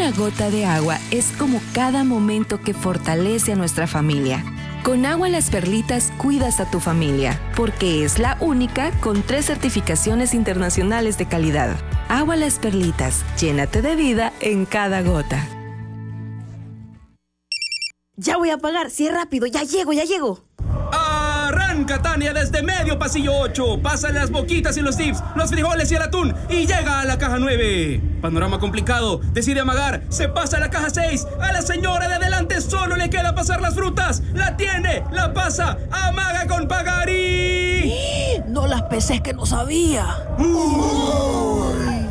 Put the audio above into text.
Cada gota de agua es como cada momento que fortalece a nuestra familia. Con Agua Las Perlitas cuidas a tu familia, porque es la única con 3 certificaciones internacionales de calidad. Agua Las Perlitas, llénate de vida en cada gota. Ya voy a pagar, sí, rápido, ya llego. Arranca, Tania, desde medio pasillo 8. Pasa las boquitas y los tips, los frijoles y el atún y llega a la caja 9. Panorama complicado, decide amagar, se pasa a la caja 6. A la señora de adelante solo le queda pasar las frutas. La tiene, la pasa, amaga con pagar y... No las pesé, que no sabía.